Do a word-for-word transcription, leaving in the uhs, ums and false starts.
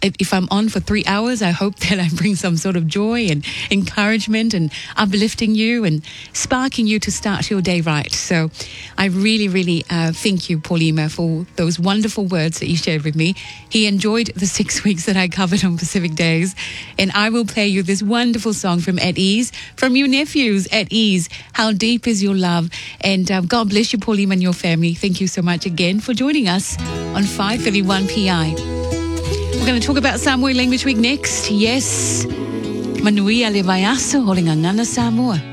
if I'm on for three hours, I hope that I bring some sort of joy and encouragement and uplifting you and sparking you to start your day right. So I really, really uh, thank you, Paulima, for those wonderful words that you shared with me. He enjoyed the six weeks that I covered on Pacific Days. And I will play you this wonderful song from At Ease, from your nephews, At Ease. How deep is your love? And uh, God bless you, Paulima, and your family. Thank you so much again for joining us on five thirty-one P I. We're going to talk about Samoa Language Week next. Yes, Manui Alevayaso, holding Angana Samoa.